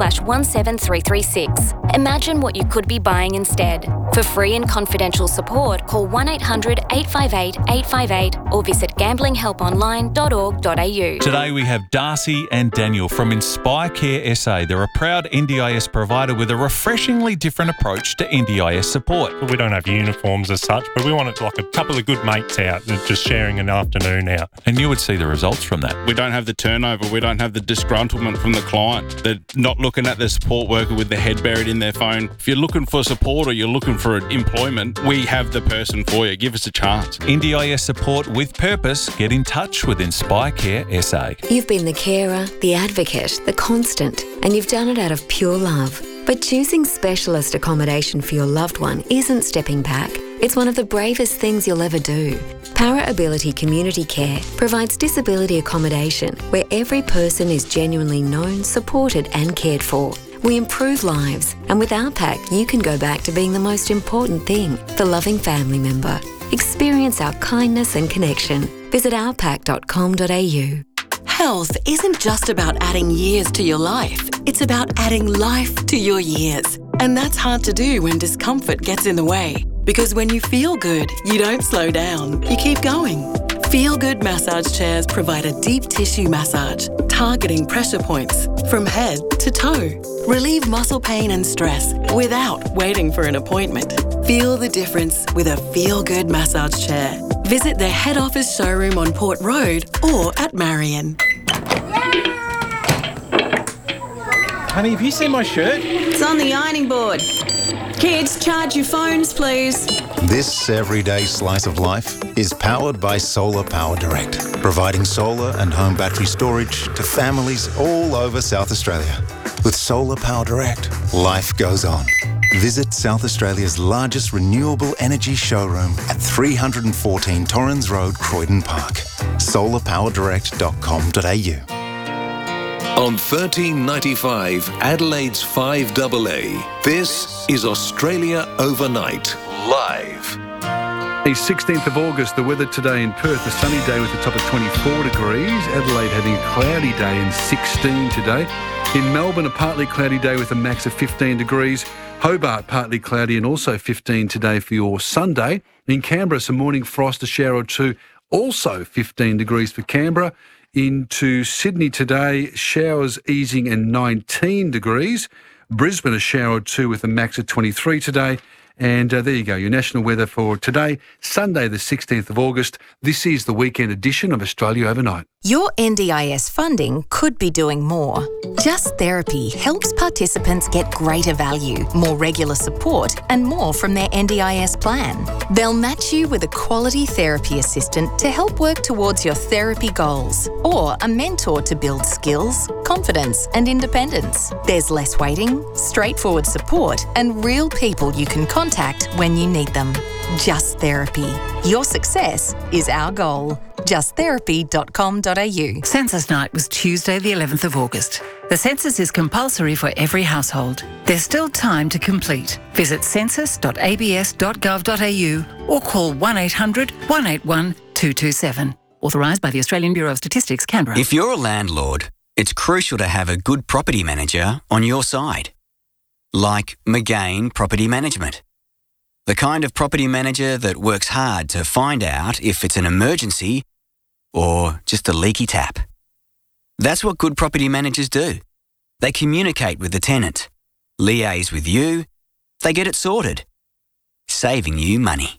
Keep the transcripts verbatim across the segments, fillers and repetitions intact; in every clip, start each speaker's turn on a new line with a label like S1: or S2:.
S1: slash one seven three three six. Imagine what you could be buying instead. For free and confidential support, call one eight hundred eight five eight eight five eight or visit gambling help online dot org dot a u.
S2: Today we have Darcy and Daniel from Inspire Care S A. They're a proud N D I S provider with a refreshingly different approach to N D I S support.
S3: We don't have uniforms as such, but we want it like a couple of good mates out just sharing an afternoon out.
S2: And you would see the results from that.
S4: We don't have the turnover. We don't have the disgruntlement from the client. They're not looking at the support worker with their head buried in their phone. If you're looking for support or you're looking for employment, we have the person for you. Give us a chance.
S2: N D I S support with purpose. Get in touch with Inspire Care S A.
S5: You've been the carer, the advocate, the constant, and you've done it out of pure love. But choosing specialist accommodation for your loved one isn't stepping back. It's one of the bravest things you'll ever do. Para Ability Community Care provides disability accommodation where every person is genuinely known, supported and cared for. We improve lives, and with our pack, you can go back to being the most important thing, the loving family member. Experience our kindness and connection. Visit our pack dot com dot a u.
S6: Health isn't just about adding years to your life. It's about adding life to your years. And that's hard to do when discomfort gets in the way. Because when you feel good, you don't slow down. You keep going. Feel Good massage chairs provide a deep tissue massage, targeting pressure points from head to toe. Relieve muscle pain and stress without waiting for an appointment. Feel the difference with a Feel Good massage chair. Visit their head office showroom on Port Road or at Marion.
S7: Honey, have you seen my shirt?
S8: It's on the ironing board. Kids, charge your phones, please.
S9: This everyday slice of life is powered by Solar Power Direct, providing solar and home battery storage to families all over South Australia. With Solar Power Direct, life goes on. Visit South Australia's largest renewable energy showroom at three fourteen Torrens Road, Croydon Park. solar power direct dot com dot a u.
S10: On thirteen ninety-five, Adelaide's five A A, this is Australia Overnight, live.
S11: The sixteenth of August, the weather today in Perth, a sunny day with a top of twenty-four degrees. Adelaide having a cloudy day and sixteen today. In Melbourne, a partly cloudy day with a max of fifteen degrees. Hobart, partly cloudy and also fifteen today for your Sunday. In Canberra, some morning frost, a shower or two, also fifteen degrees for Canberra. Into Sydney today, showers easing and nineteen degrees. Brisbane, a shower or two with a max of twenty-three today. And uh, there you go, your national weather for today, Sunday the sixteenth of August. This is the weekend edition of Australia Overnight.
S12: Your N D I S funding could be doing more. Just Therapy helps participants get greater value, more regular support and more from their N D I S plan. They'll match you with a quality therapy assistant to help work towards your therapy goals or a mentor to build skills, confidence and independence. There's less waiting, straightforward support and real people you can contact when you need them. Just Therapy. Your success is our goal. just therapy dot com dot a u.
S13: Census night was Tuesday the eleventh of August. The census is compulsory for every household. There's still time to complete. Visit census dot a b s dot gov dot a u or call one eight hundred one eight one two two seven. Authorised by the Australian Bureau of Statistics, Canberra.
S14: If you're a landlord, it's crucial to have a good property manager on your side. Like McGain Property Management. The kind of property manager that works hard to find out if it's an emergency or just a leaky tap. That's what good property managers do. They communicate with the tenant, liaise with you, they get it sorted, saving you money.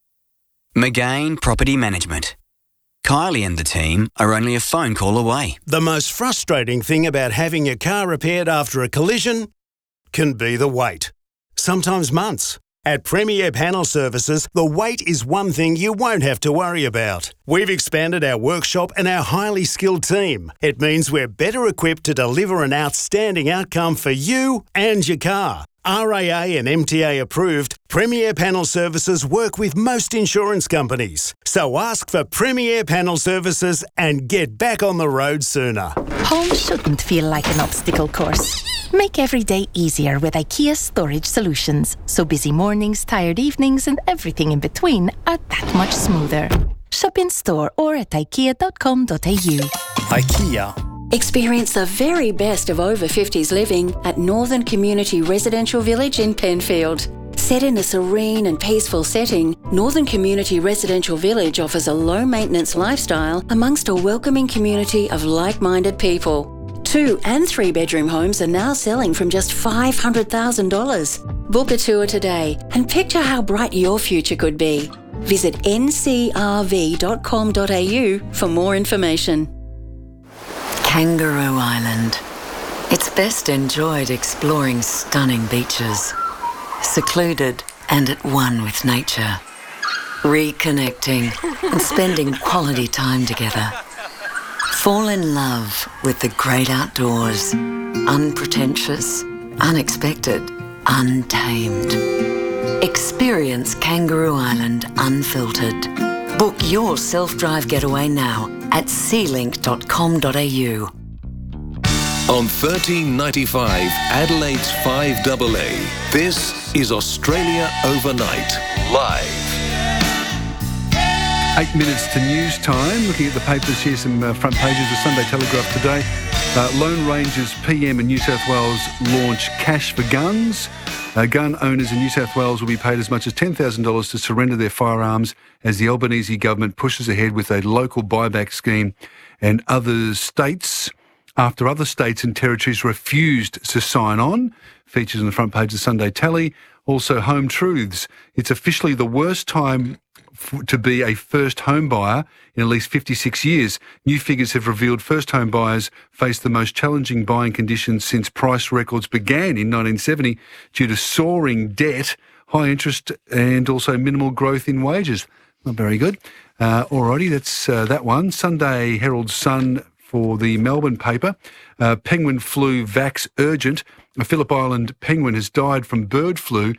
S14: McGain Property Management. Kylie and the team are only a phone call away.
S15: The most frustrating thing about having your car repaired after a collision can be the wait. Sometimes months. At Premier Panel Services, the wait is one thing you won't have to worry about. We've expanded our workshop and our highly skilled team. It means we're better equipped to deliver an outstanding outcome for you and your car. R A A and M T A approved, Premier Panel Services work with most insurance companies. So ask for Premier Panel Services and get back on the road sooner.
S16: Home shouldn't feel like an obstacle course. Make every day easier with IKEA Storage Solutions, so busy mornings, tired evenings and everything in between are that much smoother. Shop in store or at ikea dot com dot a u.
S17: IKEA.
S8: Experience the very best of over fifties living at Northern Community Residential Village in Penfield. Set in a serene and peaceful setting, Northern Community Residential Village offers a low-maintenance lifestyle amongst a welcoming community of like-minded people. Two and three-bedroom homes are now selling from just five hundred thousand dollars. Book a tour today and picture how bright your future could be. Visit n c r v dot com dot a u for more information.
S6: Kangaroo Island. It's best enjoyed exploring stunning beaches, secluded and at one with nature, reconnecting and spending quality time together. Fall in love with the great outdoors, unpretentious, unexpected, untamed. Experience Kangaroo Island unfiltered. Book your self-drive getaway now at sea link dot com dot a u.
S10: On thirteen ninety-five, Adelaide's five A A, this is Australia Overnight, live.
S11: Eight minutes to news time. Looking at the papers here, some uh, front pages of Sunday Telegraph today. Uh, Lone Rangers P M in New South Wales launch Cash for Guns. Uh, gun owners in New South Wales will be paid as much as ten thousand dollars to surrender their firearms as the Albanese government pushes ahead with a local buyback scheme, and other states, after other states and territories refused to sign on. Features on the front page of Sunday Tally. Also, Home Truths. It's officially the worst time f- to be a first home buyer in at least fifty-six years. New figures have revealed first home buyers face the most challenging buying conditions since price records began in nineteen seventy due to soaring debt, high interest and also minimal growth in wages. Not very good. Uh, alrighty, that's uh, that one. Sunday Herald Sun for the Melbourne paper. Uh, penguin flu vax urgent. A Phillip Island penguin has died from bird flu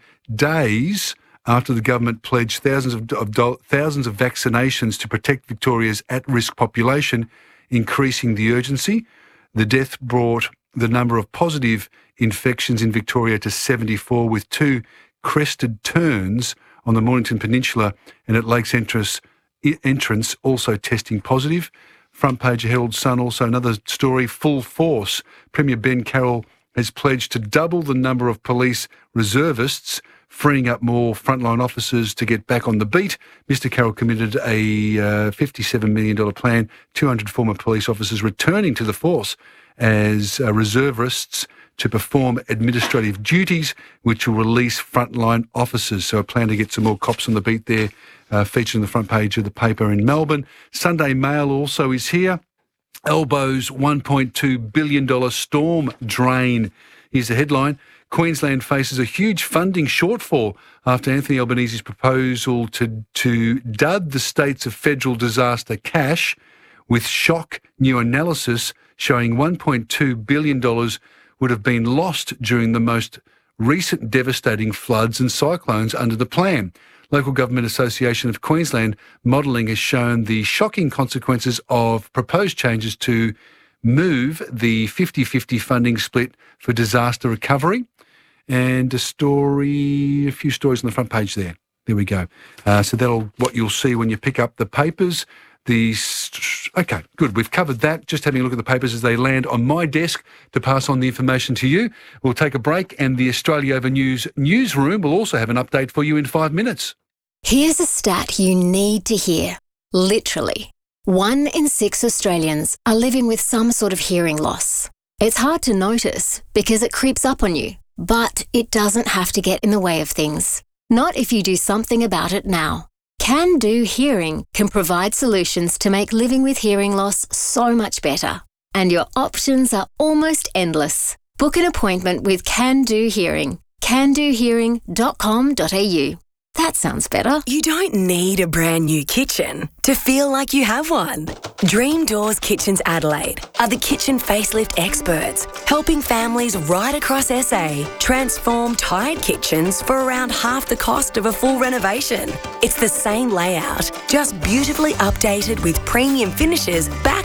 S11: days after the government pledged thousands of, of do, thousands of vaccinations to protect Victoria's at-risk population, increasing the urgency. The death brought the number of positive infections in Victoria to seventy-four, with two crested terns on the Mornington Peninsula and at Lakes Entrance, entrance also testing positive. Front page of Herald Sun, also another story, full force. Premier Ben Carroll has pledged to double the number of police reservists, freeing up more frontline officers to get back on the beat. Mister Carroll committed a uh, fifty-seven million dollars plan, two hundred former police officers returning to the force as uh, reservists to perform administrative duties, which will release frontline officers. So a plan to get some more cops on the beat there, uh, featured on the front page of the paper in Melbourne. Sunday Mail also is here. Elbows one point two billion dollars storm drain. Here's the headline. Queensland faces a huge funding shortfall after Anthony Albanese's proposal to, to dud the states of federal disaster cash, with shock new analysis showing one point two billion dollars would have been lost during the most recent devastating floods and cyclones under the plan. Local Government Association of Queensland modelling has shown the shocking consequences of proposed changes to move the fifty-fifty funding split for disaster recovery. And a story, a few stories on the front page there. There we go. Uh, so that'll what you'll see when you pick up the papers. The okay, good. We've covered that. Just having a look at the papers as they land on my desk to pass on the information to you. We'll take a break, and the Australia Over News newsroom will also have an update for you in five minutes.
S1: Here's a stat you need to hear. Literally, one in six Australians are living with some sort of hearing loss. It's hard to notice because it creeps up on you, but it doesn't have to get in the way of things. Not if you do something about it now. Can Do Hearing can provide solutions to make living with hearing loss so much better. And your options are almost endless. Book an appointment with Can Do Hearing. can do hearing dot com dot a u. That sounds better.
S6: You don't need a brand new kitchen to feel like you have one. Dream Doors Kitchens Adelaide are the kitchen facelift experts, helping families right across S A transform tired kitchens for around half the cost of a full renovation. It's the same layout, just beautifully updated with premium finishes backed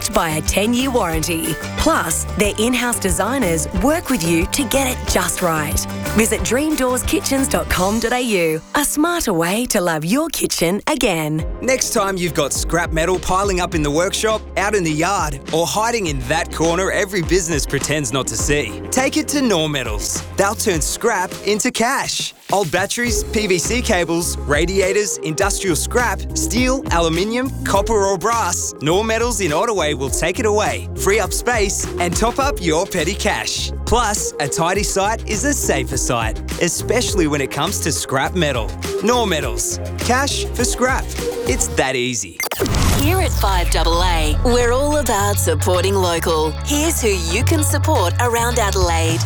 S17: backed by a ten-year warranty. Plus, their in-house designers work with you to get it just right. Visit dream doors kitchens dot com dot a u, a smarter way to love your kitchen again.
S18: Next time you've got scrap metal piling up in the workshop, out in the yard, or hiding in that corner every business pretends not to see, take it to Nor Metals. They'll turn scrap into cash. Old batteries, P V C cables, radiators, industrial scrap, steel, aluminium, copper or brass, Nor Metals in Ottaway will take it away, free up space and top up your petty cash. Plus, a tidy site is a safer site, especially when it comes to scrap metal. Nor Metals. Cash for scrap. It's that easy.
S6: Here at five A A, we're all about supporting local. Here's who you can support around Adelaide.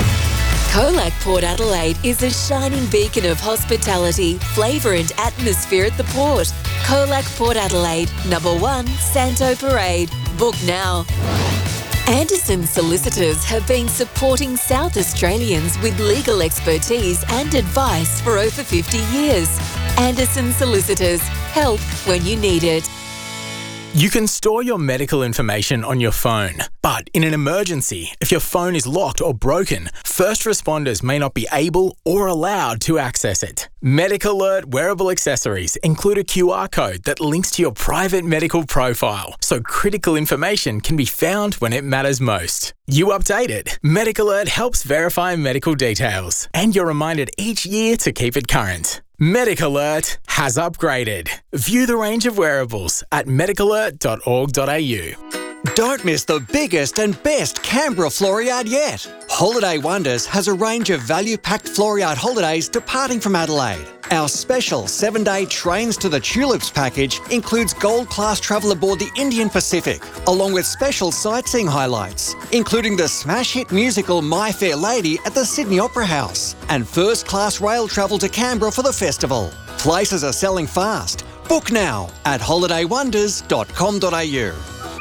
S6: Colac Port Adelaide is a shining beacon of hospitality, flavour and atmosphere at the port. Colac Port Adelaide, number one, Santo Parade. Book now. Anderson Solicitors have been supporting South Australians with legal expertise and advice for over fifty years. Anderson Solicitors, help when you need it.
S19: You can store your medical information on your phone, but in an emergency, if your phone is locked or broken, first responders may not be able or allowed to access it. MedicAlert wearable accessories include a Q R code that links to your private medical profile, so critical information can be found when it matters most. You update it. MedicAlert helps verify medical details, and you're reminded each year to keep it current. MedicAlert has upgraded. View the range of wearables at medic alert dot org dot a u.
S20: Don't miss the biggest and best Canberra Floriade yet. Holiday Wonders has a range of value-packed Floriade holidays departing from Adelaide. Our special seven-day Trains to the Tulips package includes gold-class travel aboard the Indian Pacific, along with special sightseeing highlights, including the smash hit musical My Fair Lady at the Sydney Opera House, and first-class rail travel to Canberra for the festival. Places are selling fast. Book now at holiday wonders dot com dot a u.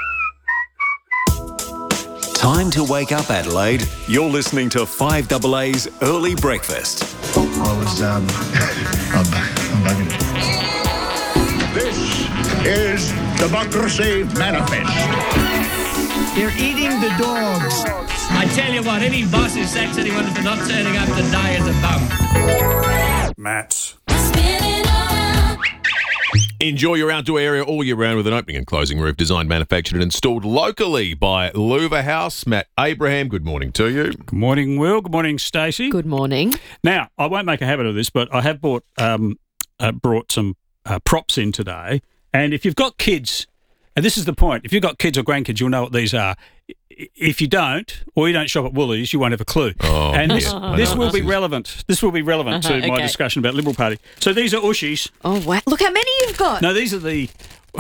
S10: Time to wake up, Adelaide. You're listening to five A A's Early Breakfast.
S21: I was, um, I'm, I'm bugging it. This is Democracy Manifest.
S22: They're eating the dogs.
S23: I tell you what, any boss who sacks anyone for not turning up today is a bum.
S24: Matt. Enjoy your outdoor area all year round with an opening and closing roof designed, manufactured and installed locally by Louver House. Matt Abraham, good morning to you.
S25: Good morning, Will. Good morning, Stacey.
S26: Good morning.
S25: Now, I won't make a habit of this, but I have bought um, uh, brought some uh, props in today. And if you've got kids, and this is the point, if you've got kids or grandkids, you'll know what these are. If you don't, or you don't shop at Woolies, you won't have a clue.
S24: Oh,
S25: and this,
S26: yeah.
S25: this will be relevant. This will be relevant
S26: Uh-huh,
S25: to my
S26: okay.
S25: discussion about Liberal Party. So these are Ushies.
S26: Oh, wow. Look how many you've got.
S25: No, these are the...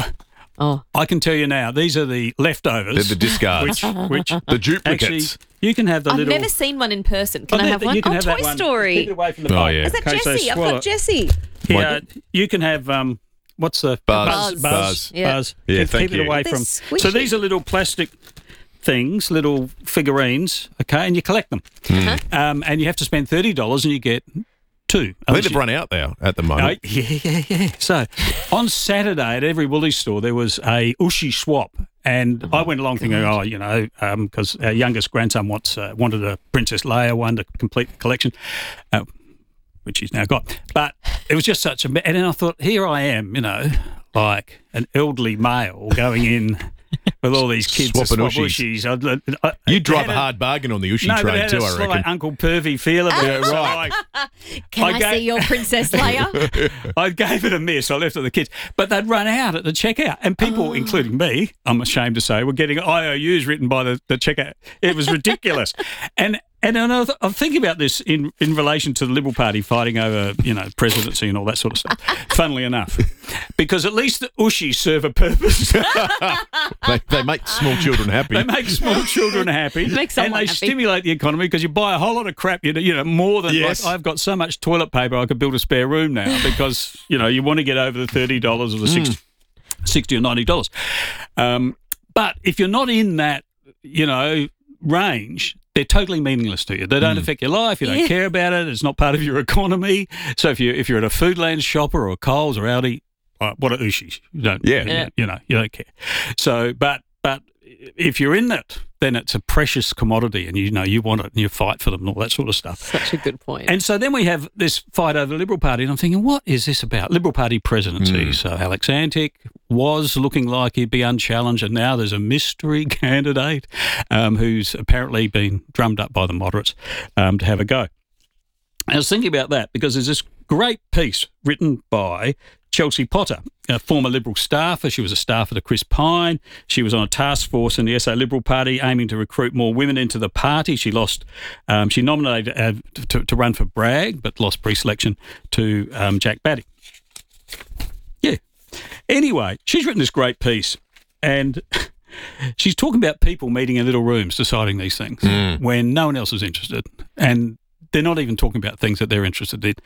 S26: Oh.
S25: I can tell you now, these are the leftovers.
S24: They're the discards.
S25: Which, which
S24: The duplicates.
S25: Actually, you can have the
S26: I've
S25: little...
S26: never seen one in person. Can
S25: Oh,
S26: I
S25: there-
S26: have one?
S25: you can
S26: Oh,
S25: have that
S26: Toy
S25: one.
S26: Story.
S25: Keep it away from the
S24: Oh,
S25: bowl.
S24: yeah.
S26: Is that
S25: Okay, so
S26: Jessie? I've
S25: swallow
S26: got
S25: it.
S26: Jessie.
S25: Yeah, you can have... Um, what's the...
S24: Buzz.
S25: Buzz.
S24: Buzz.
S25: Buzz.
S26: Yeah.
S25: Buzz.
S24: Yeah,
S25: keep,
S24: thank
S25: keep
S24: you.
S25: it away
S26: They're
S25: from...
S26: squishy.
S25: So these are little plastic things, little figurines, okay, and you collect them.
S26: Uh-huh.
S25: Um, and you have to spend thirty dollars and you get two.
S24: I think
S25: Unless
S24: they've
S25: you-
S24: run out now at the
S25: Oh,
S24: moment.
S25: yeah, yeah, yeah. So on Saturday at every Woolies store, there was a Ushi swap. And I went along thinking, oh, you know, because our youngest grandson wants uh, wanted a Princess Leia one to complete the collection, uh, which he's now got. But it was just such a... And then I thought, here I am, you know, like an elderly male going in with all these kids to
S24: Swapping
S25: swap
S24: Ushis.
S25: Ushis. I, I,
S24: You drive
S25: had
S24: a hard bargain on the Ushi
S25: no, but it
S24: trade
S25: had
S24: too,
S25: a
S24: I
S25: slight
S24: reckon.
S25: Uncle Pervy feel about it. So I,
S26: Can I,
S25: I gave-
S26: see your Princess Leia?
S25: I gave it a miss. I left it to the kids. But they'd run out at the checkout. And people,
S26: Oh.
S25: including me, I'm ashamed to say, were getting I O Us written by the, the checkout. It was ridiculous. and and I was- I'm thinking about this in, in relation to the Liberal Party fighting over, you know, presidency and all that sort of stuff, funnily enough. Because at least the Ushis serve a purpose.
S24: they, they make small children happy.
S25: They make small children happy.
S26: Make
S25: and
S26: someone
S25: they
S26: happy.
S25: stimulate the economy because you buy a whole lot of crap, you know, you know more than
S24: Yes.
S25: like, I've got so much toilet paper I could build a spare room now because, you know, you want to get over the thirty dollars or the sixty, sixty or ninety dollars. Um, but if you're not in that, you know, range, they're totally meaningless to you. They don't affect your life. You don't
S26: Yeah.
S25: care about it. It's not part of your economy. So if you if you're at a Foodland shopper or a Coles or Aldi, uh, what are Ushis? You don't.
S24: Yeah.
S25: You,
S26: Yeah.
S25: you know, you don't care. So, but but if you're in it, then it's a precious commodity, and you know you want it, and you fight for them, and all that sort of stuff.
S26: Such a good point.
S25: And so then we have this fight over the Liberal Party, and I'm thinking, what is this about? Liberal Party presidency.
S24: Mm.
S25: So Alex Antic was looking like he'd be unchallenged, and now there's a mystery candidate um, who's apparently been drummed up by the moderates um, to have a go. I was thinking about that because there's this great piece written by Chelsea Potter, a former Liberal staffer. She was a staffer to Chris Pine. She was on a task force in the S A Liberal Party aiming to recruit more women into the party. She lost, um, she nominated uh, to, to run for Bragg, but lost pre-selection to um, Jack Batty. Yeah. Anyway, she's written this great piece, and she's talking about people meeting in little rooms deciding these things
S24: Mm.
S25: when no one else is interested, and they're not even talking about things that they're interested in.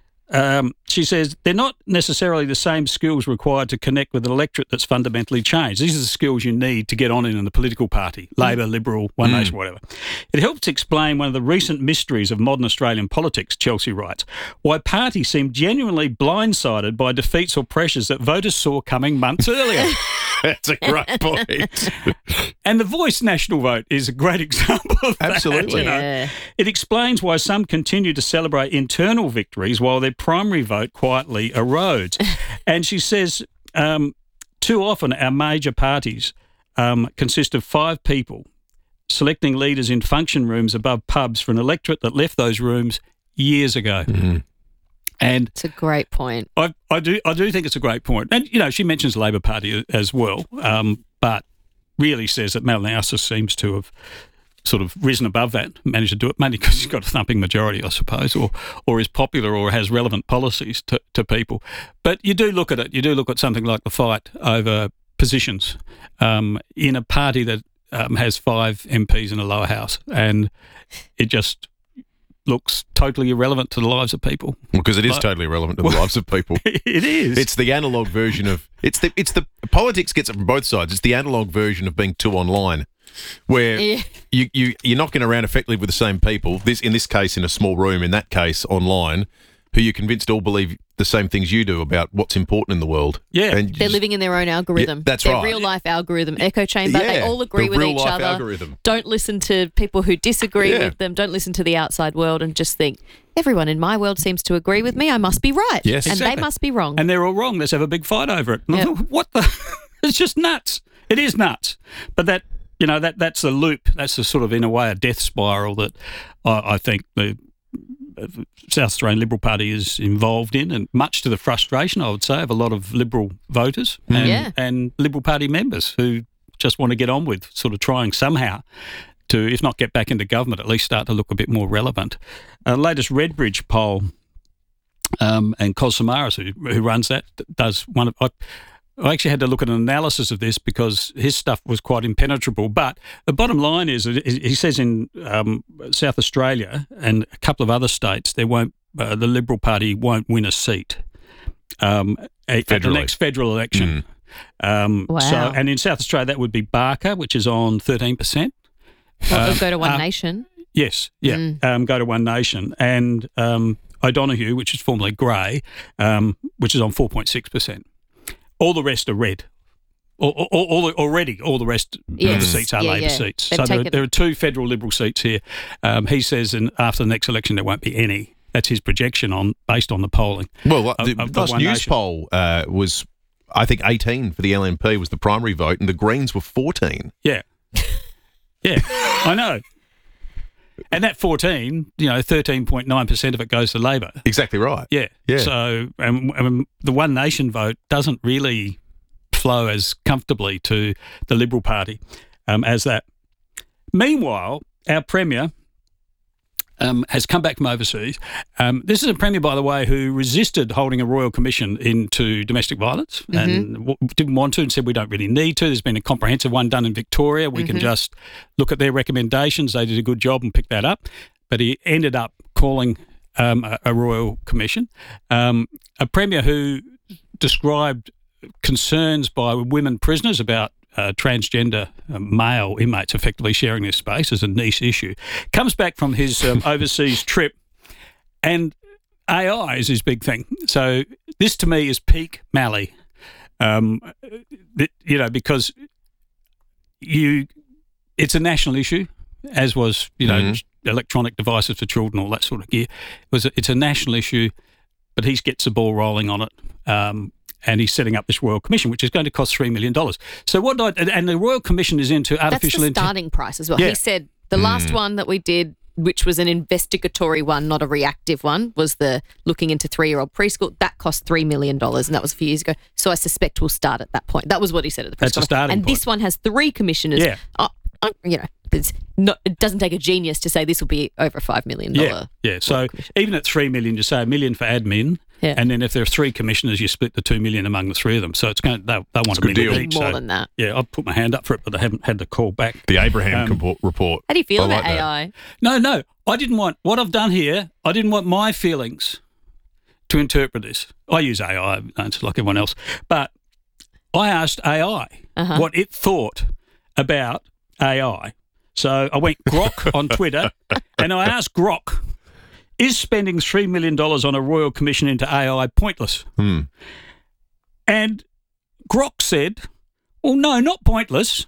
S25: Um, she says they're not necessarily the same skills required to connect with an electorate that's fundamentally changed. These are the skills you need to get on in, in the political party, Labor, Liberal, One
S24: Mm.
S25: Nation, whatever. It helps explain one of the recent mysteries of modern Australian politics, Chelsea writes, why parties seem genuinely blindsided by defeats or pressures that voters saw coming months earlier.
S24: That's a great point.
S25: And the Voice National Vote is a great example of that.
S24: Absolutely.
S25: You know.
S26: Yeah.
S25: It explains why some continue to celebrate internal victories while their primary vote quietly erodes. And she says, um, too often our major parties um, consist of five people selecting leaders in function rooms above pubs for an electorate that left those rooms years ago.
S24: Mm.
S25: And
S26: It's a great point.
S25: I, I do I do think it's a great point. And, you know, she mentions the Labor Party as well, um, but really says that Malinauskas seems to have sort of risen above that, managed to do it, mainly because he's got a thumping majority, I suppose, or or is popular or has relevant policies to, to people. But you do look at it. You do look at something like the fight over positions um, in a party that um, has five M Ps in a lower house, and it just looks totally irrelevant to the lives of people.
S24: Because it is
S25: Like-
S24: totally relevant to the lives of people.
S25: It is.
S24: It's the analog version of it's the it's the politics gets it from both sides. It's the analog version of being too online, where
S26: Yeah.
S24: you you you're knocking around effectively with the same people. This in this case in a small room. In that case online, who you're convinced all believe the same things you do about what's important in the world.
S25: Yeah,
S24: and you
S26: They're
S24: just-
S26: living in their own algorithm.
S24: Yeah, that's
S26: their
S24: right.
S26: real life algorithm, echo chamber. They
S24: Yeah,
S26: all agree
S24: the
S26: with
S24: real
S26: each
S24: life
S26: other.
S24: algorithm.
S26: Don't listen to people who disagree
S24: Yeah.
S26: with them. Don't listen to the outside world and just think, everyone in my world seems to agree with me. I must be right.
S25: Yes,
S26: and
S25: exactly.
S26: they must be wrong.
S25: And they're all wrong. Let's have a big fight over it. And I
S26: Yep.
S25: thought, what the? It's just nuts. It is nuts. But that, you know, that that's the loop. That's the sort of, in a way, a death spiral that I, I think the uh, South Australian Liberal Party is involved in, and much to the frustration, I would say, of a lot of Liberal voters and,
S26: Yeah.
S25: and Liberal Party members who just want to get on with sort of trying somehow to, if not get back into government, at least start to look a bit more relevant. Uh, latest Redbridge poll, um, and Cos Samaras, who, who runs that, does one of. I, I actually had to look at an analysis of this because his stuff was quite impenetrable. But the bottom line is, that he says in um, South Australia and a couple of other states, there won't uh, the Liberal Party won't win a seat um, at, at the
S24: Federally.
S25: next federal election. Um,
S26: Wow.
S25: So, and in South Australia, that would be Barker, which is on thirteen percent.
S26: Well, they'll go to One
S25: uh,
S26: Nation.
S25: Yes, yeah.
S26: Mm.
S25: Um, go to One Nation. And um, O'Donoghue, which is formerly Grey, um, which is on four point six percent. All the rest are red. All, all, all, already, all the rest
S26: Yes.
S25: of the seats are
S26: Yeah,
S25: Labor
S26: yeah.
S25: seats.
S26: They've
S25: so there,
S26: taken-
S25: there are two federal Liberal seats here. Um, he says in, after the next election there won't be any. That's his projection on based on the polling.
S24: Well,
S25: of-
S24: the
S25: of the
S24: last
S25: One
S24: news
S25: Nation.
S24: poll uh, was, I think, eighteen for the L N P was the primary vote, and the Greens were fourteen.
S25: Yeah. Yeah, I know. And that fourteen, you know, thirteen point nine percent of it goes to Labor.
S24: Exactly right.
S25: Yeah.
S24: Yeah.
S25: So um, um, the One Nation vote doesn't really flow as comfortably to the Liberal Party um, as that. Meanwhile, our Premier um, has come back from overseas. Um, this is a Premier, by the way, who resisted holding a Royal Commission into domestic violence and w- didn't want to and said we don't really need to. There's been a comprehensive one done in Victoria. We can
S26: Mhm.
S25: just look at their recommendations. They did a good job and pick that up. But he ended up calling um, a, a Royal Commission. Um, a Premier who described concerns by women prisoners about uh, transgender uh, male inmates effectively sharing this space as a niche issue, comes back from his um, overseas trip, and A I is his big thing. So this to me is peak Malley, um, th- you know, because you, it's a national issue, as was, you know, mm-hmm. electronic devices for children, all that sort of gear. It was a, it's a national issue, but he gets the ball rolling on it. Um, and he's setting up this Royal Commission, which is going to cost three million dollars. So what? I, and the Royal Commission is into artificial
S26: intelligence. That's the
S25: inte-
S26: starting price as well.
S25: Yeah.
S26: He said the mm. last one that we did, which was an investigatory one, not a reactive one, was the looking into three-year-old preschool. That cost three million dollars, and that was a few years ago. So I suspect we'll start at that point. That was what he said at the press
S25: That's
S26: conference.
S25: a starting
S26: and
S25: point.
S26: this one has three commissioners.
S25: Yeah.
S26: Oh, oh, you know, it's not, it doesn't take a genius to say this will be over a five million dollars.
S25: Yeah, yeah. So even at three million dollars, you say a million for admin,
S26: yeah.
S25: and then if there are three commissioners, you split the two million dollars among the three of them. So it's going. They, they want
S24: It's
S25: a
S24: a good
S25: million
S24: deal.
S25: each.
S26: More
S25: so,
S26: than that.
S25: Yeah, I've put my hand up for it, but I haven't had the call back.
S24: The Abraham
S25: Um,
S24: compor- report.
S26: How do you feel
S24: I
S26: about
S24: like
S26: A
S24: that.
S26: I?
S25: No, no. I didn't want what I've done here. I didn't want my feelings to interpret this. I use A I, it's like everyone else, but I asked A I
S26: Uh-huh.
S25: what it thought about A I. So I went Grok on Twitter, and I asked Grok, is spending three million dollars on a Royal Commission into A I pointless?
S24: Hmm.
S25: And Grok said, well, no, not pointless.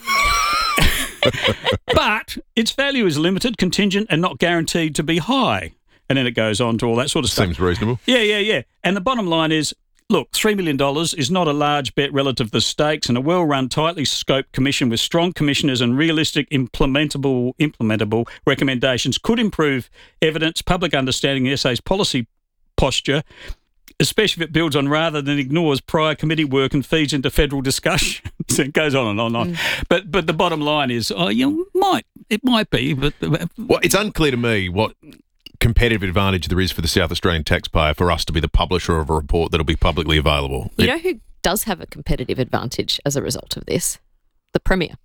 S25: But its value is limited, contingent, and not guaranteed to be high. And then it goes on to all that sort of stuff.
S24: Seems reasonable.
S25: Yeah, yeah, yeah. And the bottom line is, look, three million dollars is not a large bet relative to the stakes, and a well-run, tightly scoped commission with strong commissioners and realistic implementable implementable recommendations could improve evidence, public understanding, the S A's policy posture, especially if it builds on rather than ignores prior committee work and feeds into federal discussions. It goes on and on and on. Mm. But but the bottom line is, oh, you know, might it might be, but
S24: well, it's unclear to me what competitive advantage there is for the South Australian taxpayer for us to be the publisher of a report that'll be publicly available.
S26: You
S24: It-
S26: know who does have a competitive advantage as a result of this? The Premier.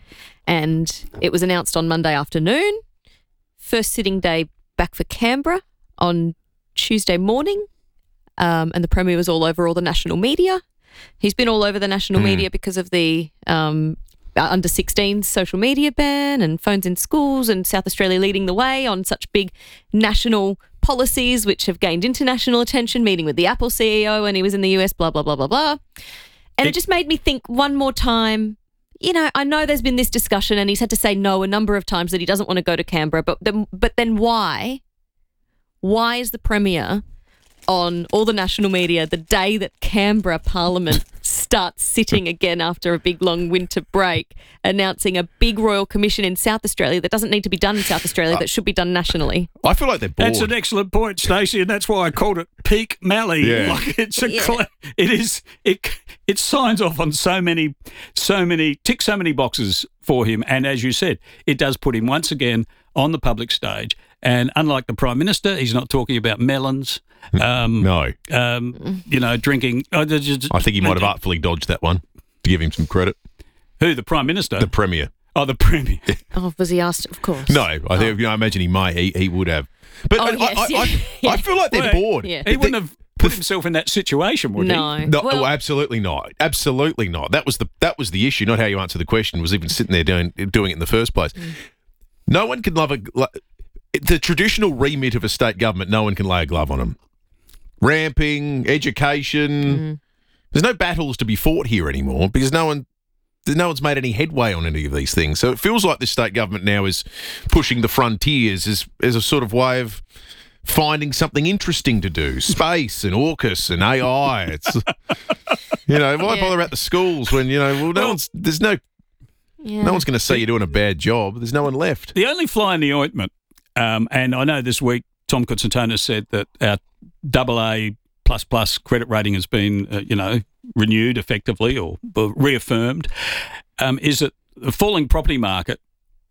S26: And it was announced on Monday afternoon. First sitting day back for Canberra on Tuesday morning. Um, and the Premier was all over all the national media. He's been all over the national
S24: Mm.
S26: media because of the um, under sixteens social media ban and phones in schools, and South Australia leading the way on such big national policies which have gained international attention, meeting with the Apple C E O when he was in the U S, blah, blah, blah, blah, blah. And it, it just made me think one more time, you know, I know there's been this discussion and he's had to say no a number of times that he doesn't want to go to Canberra, but then, but then why? Why is the Premier on all the national media the day that Canberra Parliament starts sitting again after a big long winter break, announcing a big Royal Commission in South Australia that doesn't need to be done in South Australia, that should be done nationally?
S24: I feel like they're bored.
S25: That's an excellent point, Stacey, and that's why I called it peak Mallee.
S24: Yeah.
S25: Like it's a,
S26: Yeah.
S25: cla- it is, it it signs off on so many, so many, ticks so many boxes for him, and as you said, it does put him once again on the public stage. And unlike the Prime Minister, he's not talking about melons. Um,
S24: no.
S25: Um, you know, drinking. Uh, just,
S24: I think he might have artfully dodged that one, to give him some credit.
S25: Who, the Prime Minister?
S24: The Premier.
S25: Oh, the Premier.
S26: Oh, was he asked? Of course.
S24: No, I think you know, I imagine he might. He, he would have. But
S26: Oh,
S24: I,
S26: yes,
S24: I,
S26: yeah.
S24: I,
S26: Yeah.
S24: I feel like they're
S25: Well,
S24: bored.
S26: yeah.
S25: He wouldn't have put himself in that situation, would
S26: No.
S25: he?
S24: No,
S26: Well-
S24: oh, absolutely not. Absolutely not. That was the that was the issue. Not how you answer the question. Was even sitting there doing doing it in the first place.
S26: Mm.
S24: No one can love a like, the traditional remit of a state government. No one can lay a glove on them. Ramping, education.
S26: Mm.
S24: There's no battles to be fought here anymore because no one. No one's made any headway on any of these things. So it feels like this state government now is pushing the frontiers as, as a sort of way of finding something interesting to do. Space and AUKUS and A I. It's, you know, why
S26: Yeah.
S24: bother at the schools when, you know, well, no one's, there's no,
S26: Yeah.
S24: no one's going to see you doing a bad job. There's no one left.
S25: The only fly in the ointment, um, and I know this week Tom Kutsutonis said that our double A plus plus credit rating has been, uh, you know, renewed effectively or, or reaffirmed, um, is that the falling property market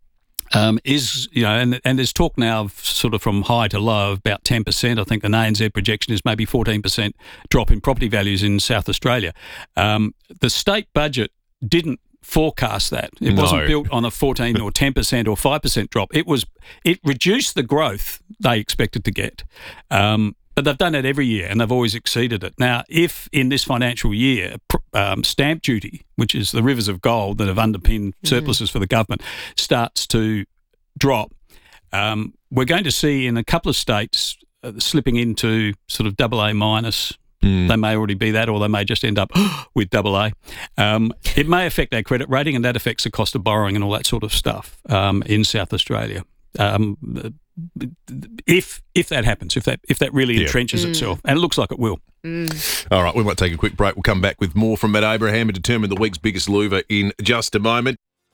S25: um, is, you know, and, and there's talk now of sort of from high to low of about ten percent. I think an A N Z projection is maybe fourteen percent drop in property values in South Australia. Um, the state budget didn't forecast that. It
S24: No.
S25: wasn't built on a fourteen or ten percent or five percent drop. It was, it reduced the growth they expected to get. Um, But they've done it every year and they've always exceeded it. Now, if in this financial year, pr- um, stamp duty, which is the rivers of gold that have underpinned surpluses for the government, starts to drop, um, we're going to see in a couple of states uh, slipping into sort of double A minus They may already be that, or they may just end up with double A. Um, it may affect our credit rating, and that affects the cost of borrowing and all that sort of stuff um, in South Australia. Um, if if that happens, if that if that really
S24: Yeah.
S25: entrenches
S24: Mm.
S25: itself, and it looks like it will.
S24: All right, we might take a quick break. We'll come back with more from Matt Abraham and determine the week's biggest louver in just a moment.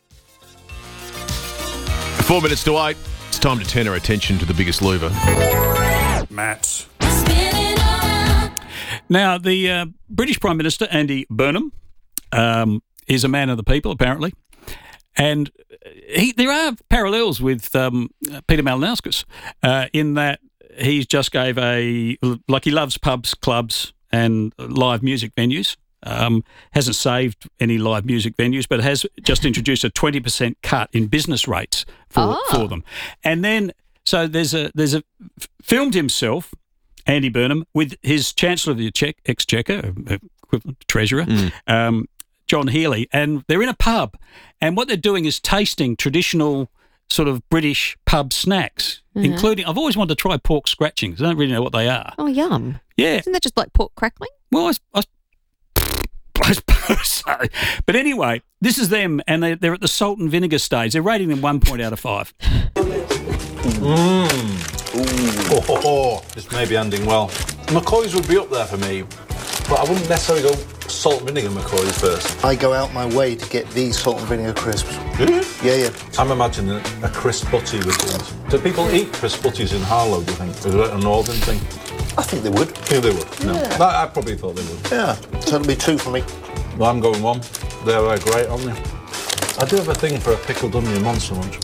S24: Four minutes to eight. It's time to turn our attention to the biggest louver.
S25: Matt. Now, the uh, British Prime Minister, Andy Burnham, um, is a man of the people, apparently. And he, there are parallels with um, Peter Malinauskas uh, in that he just gave a, like he loves pubs, clubs and live music venues. Um, hasn't saved any live music venues, but has just introduced a twenty percent cut in business rates for,
S2: Oh.
S25: for them. And then, so there's a, there's a, filmed himself, Andy Burnham, with his Chancellor of the Check, Exchequer, uh, equivalent to Treasurer, um, John Healey, and they're in a pub. And what they're doing is tasting traditional sort of British pub snacks,
S26: Mhm.
S25: including, I've always wanted to try pork scratchings. I don't really know what they are.
S26: Oh, yum.
S25: Yeah.
S26: Isn't that just like pork crackling?
S25: Well, I, I, I suppose so. But anyway, this is them, and they're, they're at the salt and vinegar stage. They're rating them one point out of five.
S3: Mmm. Ooh. Oh, oh, oh. This may be ending well. McCoy's would be up there for me, but I wouldn't necessarily go salt and vinegar McCoy's first.
S4: I go out my way to get these salt and vinegar crisps.
S3: Really?
S4: Yeah, yeah.
S3: I'm imagining a crisp butty with these. Do people eat crisp butties in Harlow, do you think? Is it a northern thing?
S4: I think they would.
S3: Yeah, they would. No.
S4: Yeah.
S3: I, I probably thought they would.
S4: Yeah, so it'll be two for me.
S3: Well, I'm going one. They're uh, great, aren't they? I do have a thing for a pickled onion monster munch.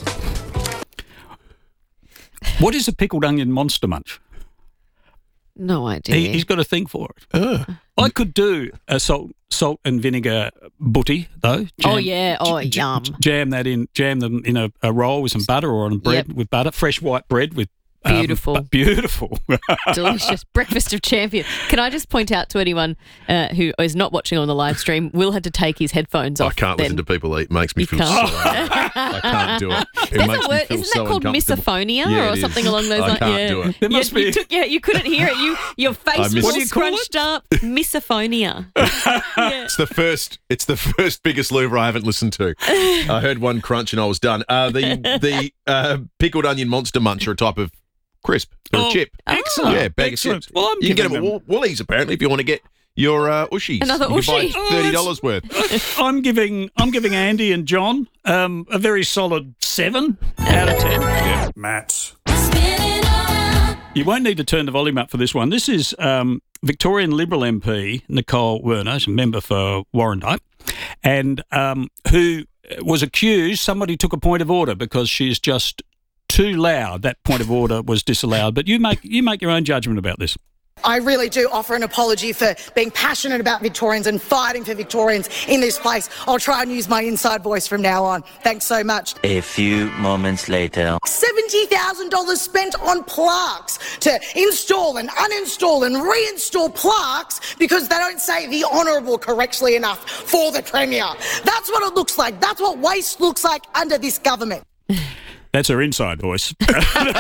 S25: What is a pickled onion monster munch?
S26: No idea.
S25: He, he's got a thing for it. I could do a salt salt and vinegar butty though.
S26: Oh, yeah. Oh,
S25: j-
S26: yum.
S25: Jam that in. Jam them in a, a roll with some butter, or on bread
S26: Yep.
S25: with butter. Fresh white bread with um,
S26: Beautiful.
S25: bu- beautiful.
S26: Delicious. Breakfast of champions. Can I just point out to anyone uh, who is not watching on the live stream, Will had to take his headphones
S24: I
S26: off.
S24: can't
S26: then.
S24: listen to people eat. Makes me feel so.
S26: can't.
S24: I can't do it. It
S26: There's
S24: makes
S26: a
S24: me
S26: word,
S24: feel
S26: isn't
S24: so
S26: that called
S24: uncomfortable.
S26: misophonia
S24: Yeah,
S26: or
S24: it
S26: something
S24: is.
S26: along those
S24: I
S26: lines?
S24: can't
S26: yeah.
S24: do it.
S25: There
S26: You-
S25: must
S26: you,
S25: be-
S26: took, yeah, you couldn't hear it. You, your face
S24: I
S26: was
S24: miss-
S26: all
S24: What do you
S25: call
S26: scrunched up. Misophonia.
S24: It's the first. It's the first biggest louver I haven't listened to. I heard one crunch and I was done. Uh, the the uh, pickled onion monster munch are a type of crisp or
S25: Oh,
S24: a chip.
S25: excellent.
S24: Yeah, bag
S25: Excellent.
S24: of chips.
S25: Well, I'm
S24: you can get
S25: giving
S24: them at Wool- Woolies apparently if you want to get your uh, ushies.
S26: Another
S24: you can
S26: ushi.
S24: buy thirty dollars worth.
S25: I'm giving I'm giving Andy and John um, a very solid seven out of ten. Yeah, Matt. You won't need to turn the volume up for this one. This is um, Victorian Liberal M P Nicole Werner, she's a member for Warrandyte, and um, who was accused. Somebody took a point of order because she's just too loud. That point of order was disallowed. But you make you make your own judgment about this.
S5: I really do offer an apology for being passionate about Victorians and fighting for Victorians in this place. I'll try and use my inside voice from now on. Thanks so much.
S7: A few moments later.
S5: seventy thousand dollars spent on plaques to install and uninstall and reinstall plaques because they don't say the Honourable correctly enough for the Premier. That's what it looks like. That's what waste looks like under this government.
S25: That's her inside voice.
S26: Hey,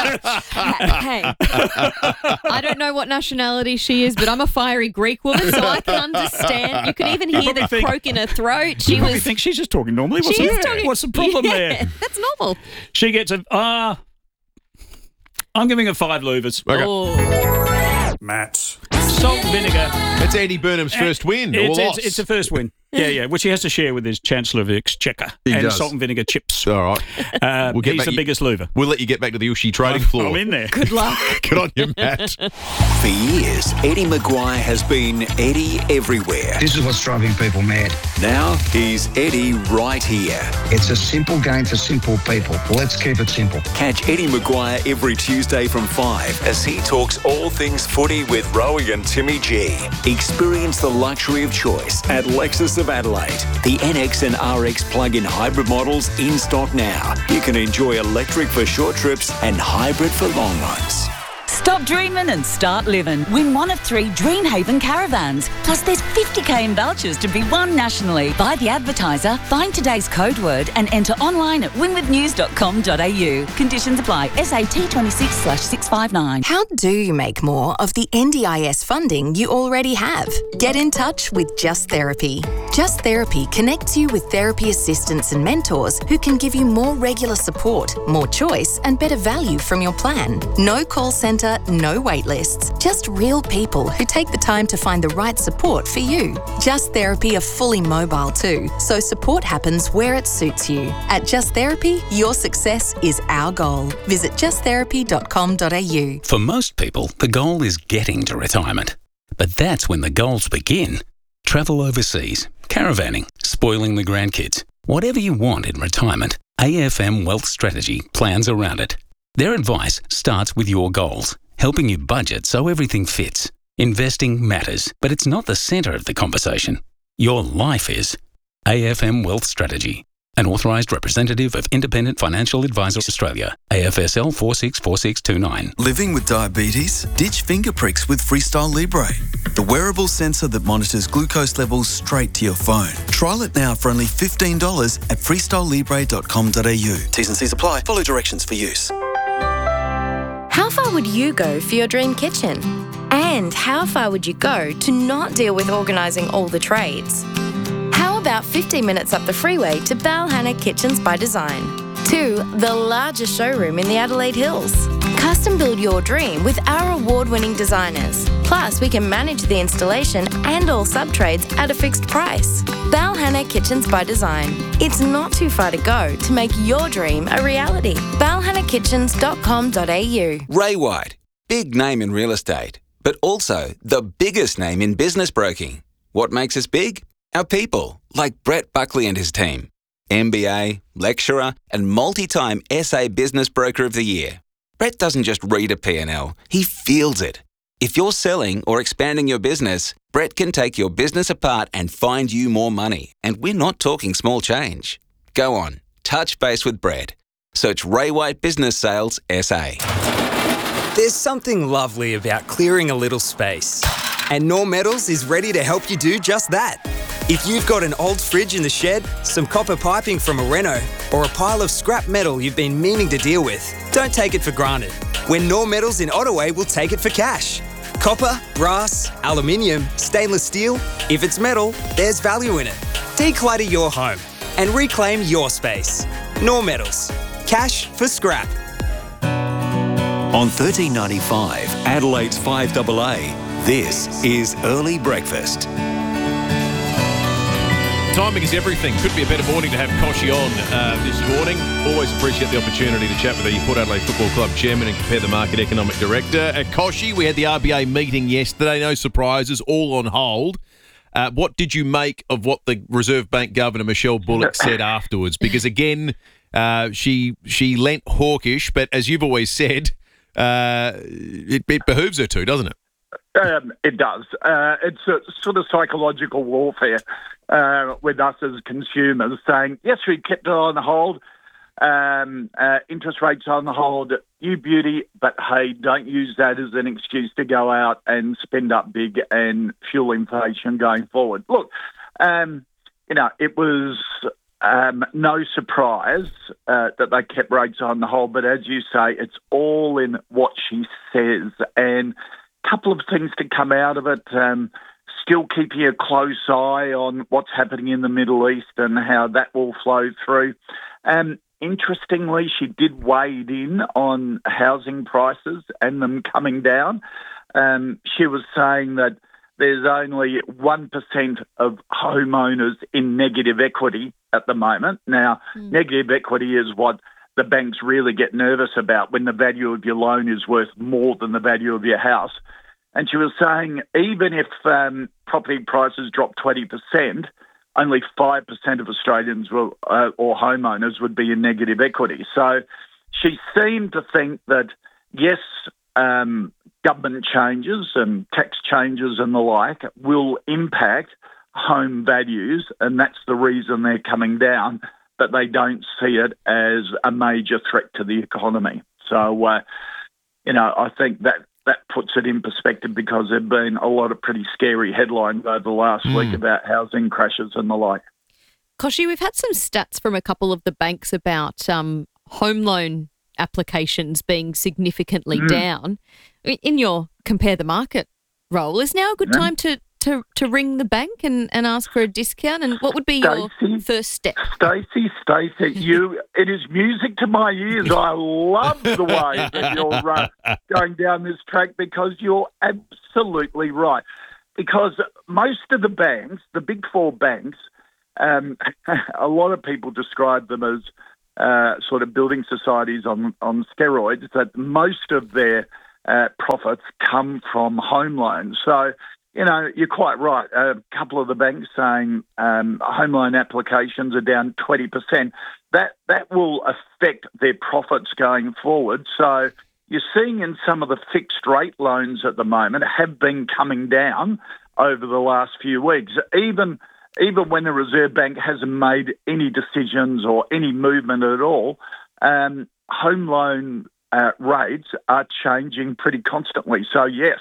S26: I don't know what nationality she is, but I'm a fiery Greek woman, so I can understand. You can even hear the
S25: probably think-
S26: croak in her throat. She
S25: You probably
S26: was.
S25: think she's just talking normally. What's
S26: She
S25: the,
S26: is talking-
S25: What's the problem
S26: Yeah,
S25: there?
S26: That's normal.
S25: She gets a. Ah, I'm giving her five louvers.
S24: Okay.
S26: Oh.
S25: Matt. Salt and vinegar.
S24: That's Andy Burnham's first win or
S25: It's,
S24: loss.
S25: it's, it's a first win. Yeah, yeah, which he has to share with his Chancellor of the Exchequer.
S24: He
S25: and
S24: does.
S25: salt and vinegar chips.
S24: All right.
S25: Uh,
S24: We'll get
S25: he's
S24: back
S25: the
S24: you-
S25: biggest louver.
S24: We'll let you get back to the Ushi trading floor.
S25: I'm in there.
S26: Good luck.
S24: Good on you, Matt.
S9: For years, Eddie Maguire has been Eddie everywhere.
S22: This is what's driving people mad.
S9: Now he's Eddie right here.
S22: It's a simple game for simple people. Let's keep it simple.
S9: Catch Eddie Maguire every Tuesday from five as he talks all things footy with Rowie and Timmy G. Experience the luxury of choice at Lexus of Adelaide. The N X and R X plug-in hybrid models in stock now. You can enjoy electric for short trips and hybrid for long ones.
S2: Stop dreaming and start living. Win one of three Dreamhaven caravans. Plus there's fifty k in vouchers to be won nationally. Buy the advertiser, find today's code word and enter online at win with news dot com dot a u. Conditions apply. S A T twenty-six slash six five nine.
S12: How do you make more of the N D I S funding you already have? Get in touch with Just Therapy. Just Therapy connects you with therapy assistants and mentors who can give you more regular support, more choice and better value from your plan. No call centre, no wait lists. Just real people who take the time to find the right support for you. Just Therapy are fully mobile too, so support happens where it suits you. At Just Therapy, your success is our goal. Visit just therapy dot com dot a u.
S13: For most people, the goal is getting to retirement. But that's when the goals begin. Travel overseas, caravanning, spoiling the grandkids. Whatever you want in retirement, A F M Wealth Strategy plans around it. Their advice starts with your goals, helping you budget so everything fits. Investing matters, but it's not the centre of the conversation. Your life is. A F M Wealth Strategy. An authorised representative of Independent Financial Advisors Australia, A F S L four six four six two nine.
S14: Living with diabetes? Ditch finger pricks with Freestyle Libre, the wearable sensor that monitors glucose levels straight to your phone. Trial it now for only fifteen dollars at freestyle libre dot com dot a u. T's and C's apply. Follow directions for use.
S12: How far would you go for your dream kitchen? And how far would you go to not deal with organising all the trades? How about fifteen minutes up the freeway to Balhanna Kitchens by Design? To the largest showroom in the Adelaide Hills. Custom build your dream with our award-winning designers. Plus, we can manage the installation and all sub-trades at a fixed price. Balhanna Kitchens by Design. It's not too far to go to make your dream a reality. balhanna kitchens dot com dot a u.
S18: Ray White, big name in real estate, but also the biggest name in business broking. What makes us big? Our people, like Brett Buckley and his team. M B A, lecturer, and multi-time S A Business Broker of the Year. Brett doesn't just read a P and L, he feels it. If you're selling or expanding your business, Brett can take your business apart and find you more money. And we're not talking small change. Go on, touch base with Brett. Search Ray White Business Sales S A. There's something lovely about clearing a little space. And Norm Metals is ready to help you do just that. If you've got an old fridge in the shed, some copper piping from a reno, or a pile of scrap metal you've been meaning to deal with, don't take it for granted. When Norm Metals in Ottaway will take it for cash. Copper, brass, aluminium, stainless steel, if it's metal, there's value in it. Declutter your home and reclaim your space. Norm Metals. Cash for scrap.
S9: On thirteen ninety-five, Adelaide's five A A, this is Early Breakfast.
S24: Timing is everything. Could be a better morning to have Koshi on uh, this morning. Always appreciate the opportunity to chat with the Port Adelaide Football Club chairman and compare the market economic director. Uh, Koshi, we had the R B A meeting yesterday. No surprises, all on hold. Uh, what did you make of what the Reserve Bank Governor, Michelle Bullock, said afterwards? Because, again, uh, she she lent hawkish, but as you've always said, uh, it, it behooves her to, doesn't it?
S15: Um, it does. Uh, it's a sort of psychological warfare uh, with us as consumers saying, yes, we kept it on hold, um, uh, interest rates on hold, you beauty, but hey, don't use that as an excuse to go out and spend up big and fuel inflation going forward. Look, um, you know, it was um, no surprise uh, that they kept rates on the hold, but as you say, it's all in what she says. And couple of things to come out of it. Um, still keeping a close eye on what's happening in the Middle East and how that will flow through. Um, interestingly, she did wade in on housing prices and them coming down. Um, she was saying that there's only one percent of homeowners in negative equity at the moment. Now, mm. negative equity is what the banks really get nervous about when the value of your loan is worth more than the value of your house. And she was saying even if um, property prices drop twenty percent, only five percent of Australians will, uh, or homeowners would be in negative equity. So she seemed to think that, yes, um, government changes and tax changes and the like will impact home values, and that's the reason they're coming down, but they don't see it as a major threat to the economy. So, uh, you know, I think that that puts it in perspective because there have been a lot of pretty scary headlines over the last
S24: Mm.
S15: week about housing crashes and the like.
S26: Koshy, we've had some stats from a couple of the banks about um, home loan applications being significantly
S15: Mm.
S26: down. In your compare the market role, is now a good
S15: Yeah.
S26: time to, to, to ring the bank and, and ask for a discount? And what would be your
S15: Stacey,
S26: first step?
S15: Stacey, Stacey, you, it is music to my ears. I love the way that you're uh, going down this track because you're absolutely right. Because most of the banks, the big four banks, um, a lot of people describe them as uh, sort of building societies on, on steroids, that most of their uh, profits come from home loans. So, you know, you're quite right. A couple of the banks saying um, home loan applications are down twenty percent. That that will affect their profits going forward. So you're seeing in some of the fixed rate loans at the moment have been coming down over the last few weeks. Even even when the Reserve Bank hasn't made any decisions or any movement at all, um, home loan uh, rates are changing pretty constantly. So yes.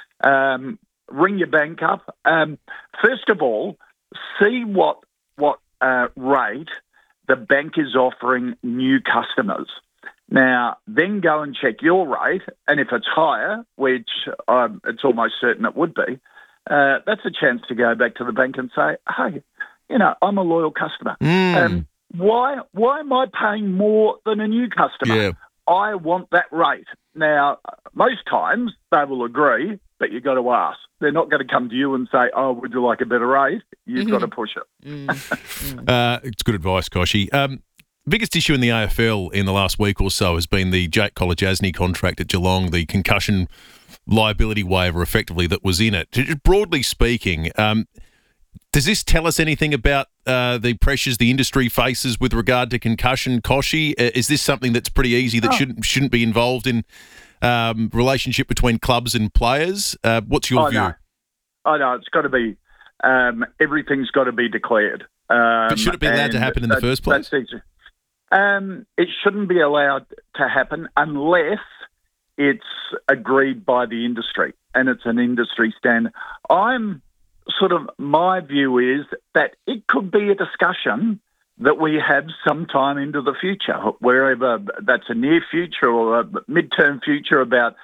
S15: Um, Ring your bank up. Um, first of all, see what what uh, rate the bank is offering new customers. Now, then go and check your rate, and if it's higher, which um, it's almost certain it would be, uh, that's a chance to go back to the bank and say, hey, you know, I'm a loyal customer.
S24: Mm.
S15: Um, why why am I paying more than a new customer?
S24: Yeah.
S15: I want that rate. Now, most times they will agree, but you've got to ask. They're not going to come to you and say, oh, would you like a better rate? You've got to push it.
S24: Uh, it's good advice, Koshy. Um, biggest issue in the A F L in the last week or so has been the Jake Kolodjasny contract at Geelong, the concussion liability waiver effectively that was in it. Just broadly speaking, um, does this tell us anything about uh, the pressures the industry faces with regard to concussion, Koshy? Uh, is this something that's pretty easy that
S15: Oh.
S24: shouldn't shouldn't be involved in um, relationship between clubs and players? Uh, what's your
S15: I
S24: view?
S15: know. I know. It's got to be, um, everything's got to be declared. Um,
S24: But should it be allowed to
S15: and
S24: happen in the
S15: that-
S24: first place?
S15: that's easy. Um, it shouldn't be allowed to happen unless it's agreed by the industry and it's an industry standard. I'm sort of, my view is that it could be a discussion that we have sometime into the future, wherever that's a near future or a midterm future, about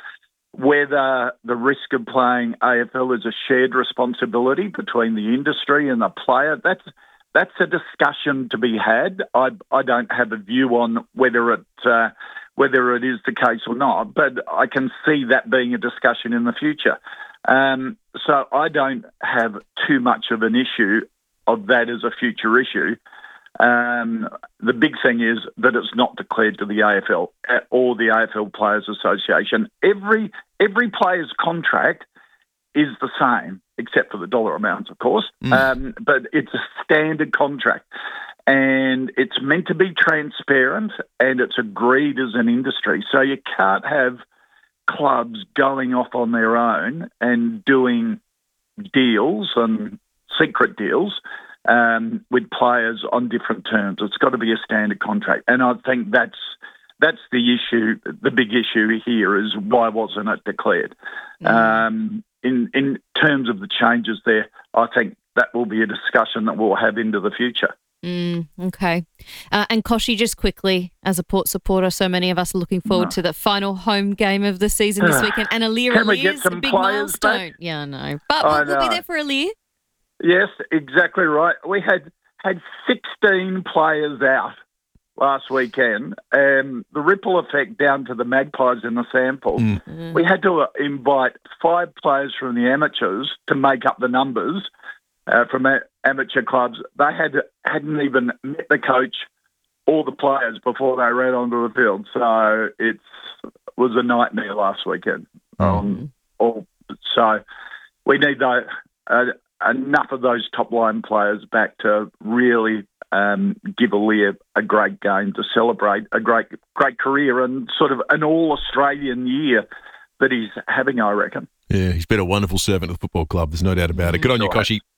S15: whether the risk of playing A F L is a shared responsibility between the industry and the player. That's that's a discussion to be had. I I don't have a view on whether it uh, whether it is the case or not, but I can see that being a discussion in the future. Um, so I don't have too much of an issue of that as a future issue. Um, the big thing is that it's not declared to the A F L or the A F L Players Association. Every every player's contract is the same, except for the dollar amounts, of course.
S24: Mm.
S15: Um, but it's a standard contract, and it's meant to be transparent, and it's agreed as an industry. So you can't have clubs going off on their own and doing deals and secret deals um, with players on different terms. It's got to be a standard contract. And I think that's that's the issue. The big issue here is why wasn't it declared? Mm. Um, in, in terms of the changes there, I think that will be a discussion that we'll have into the future.
S26: Mm, okay. Uh, and Koshy, just quickly, as a Port supporter, so many of us are looking forward
S15: No.
S26: to the final home game of the season this weekend. And Alir
S15: Can we get
S26: Alir's
S15: some
S26: a big
S15: players
S26: milestone.
S15: back?
S26: Yeah, I know. But
S15: I
S26: we'll, we'll be
S15: know.
S26: there for Alir.
S15: Yes, exactly right. We had had sixteen players out last weekend. Um, the ripple effect down to the Magpies in the sample.
S24: Mm.
S15: We had to uh, invite five players from the amateurs to make up the numbers uh, from a- amateur clubs. They had hadn't even met the coach or the players before they ran onto the field. So it was a nightmare last weekend. Um, all, so we need though, uh, enough of those top-line players back to really um, give Alir a great game, to celebrate a great great career and sort of an all-Australian year that he's having, I reckon.
S24: Yeah, he's been a wonderful servant of the football club. There's no doubt about it. Good on you,
S15: Right.
S24: Koshy.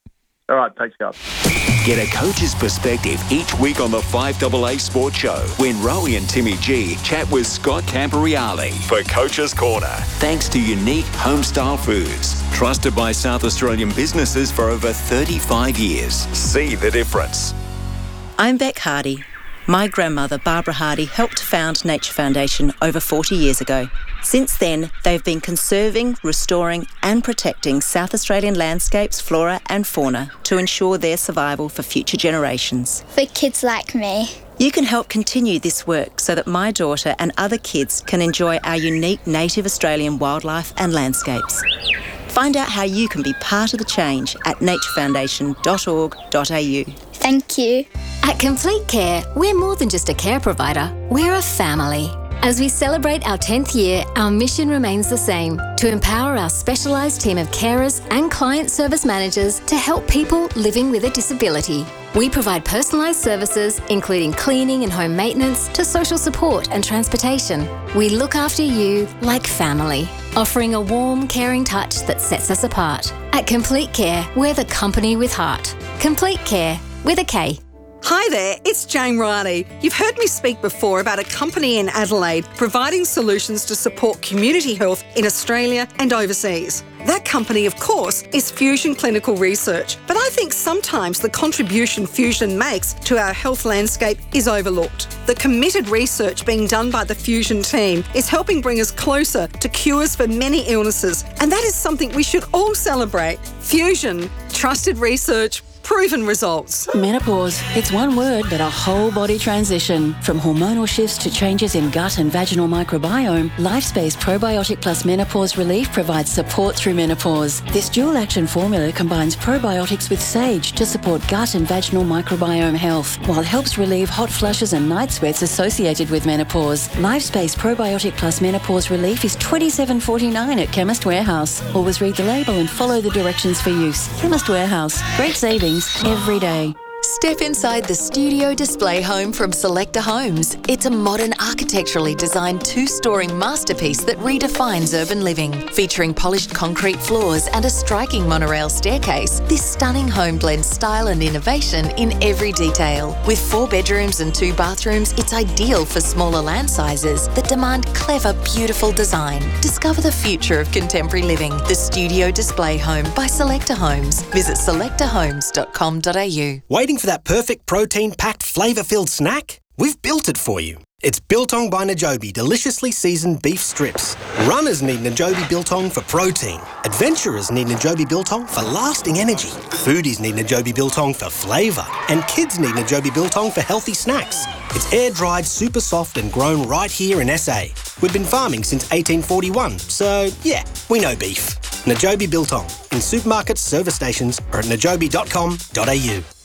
S15: All right, thanks, guys.
S9: Get a coach's perspective each week on the five A A Sports Show when Rowie and Timmy G chat with Scott Camporeale for Coach's Corner. Thanks to Unique Homestyle Foods, trusted by South Australian businesses for over thirty-five years. See the difference.
S1: I'm Beck Hardy. My grandmother, Barbara Hardy, helped found Nature Foundation over forty years ago. Since then, they've been conserving, restoring and protecting South Australian landscapes, flora and fauna to ensure their survival for future generations.
S6: For kids like me.
S1: You can help continue this work so that my daughter and other kids can enjoy our unique native Australian wildlife and landscapes. Find out how you can be part of the change at nature foundation dot org dot a u.
S6: Thank you.
S8: At Complete Care, we're more than just a care provider, we're a family. As we celebrate our tenth year, our mission remains the same, to empower our specialised team of carers and client service managers to help people living with a disability. We provide personalised services, including cleaning and home maintenance, to social support and transportation. We look after you like family, offering a warm, caring touch that sets us apart. At Complete Care, we're the company with heart. Complete Care, with a K.
S11: Hi there, it's Jane Riley. You've heard me speak before about a company in Adelaide providing solutions to support community health in Australia and overseas. That company, of course, is Fusion Clinical Research, but I think sometimes the contribution Fusion makes to our health landscape is overlooked. The committed research being done by the Fusion team is helping bring us closer to cures for many illnesses, and that is something we should all celebrate. Fusion, trusted research, proven results.
S16: Menopause. It's one word, but a whole body transition. From hormonal shifts to changes in gut and vaginal microbiome, LifeSpace Probiotic Plus Menopause Relief provides support through menopause. This dual-action formula combines probiotics with sage to support gut and vaginal microbiome health, while helps relieve hot flushes and night sweats associated with menopause. LifeSpace Probiotic Plus Menopause Relief is twenty-seven dollars and forty-nine cents at Chemist Warehouse. Always read the label and follow the directions for use. Chemist Warehouse. Great savings every day.
S17: Step inside the studio display home from Selector Homes. It's a modern, architecturally designed two-storey masterpiece that redefines urban living. Featuring polished concrete floors and a striking monorail staircase, this stunning home blends style and innovation in every detail. With four bedrooms and two bathrooms, it's ideal for smaller land sizes that demand clever, beautiful design. Discover the future of contemporary living. The Studio Display Home by Selector Homes. Visit selector homes dot com dot a u.
S27: Waiting for that perfect protein-packed, flavour-filled snack? We've built it for you. It's Biltong by Najobi deliciously seasoned beef strips. Runners need Najobi Biltong for protein. Adventurers need Najobi Biltong for lasting energy. Foodies need Najobi Biltong for flavour. And kids need Najobi Biltong for healthy snacks. It's air-dried, super soft and grown right here in S A. We've been farming since eighteen forty-one, so yeah, we know beef. Najobi Biltong in supermarkets, service stations or at najobi dot com dot a u.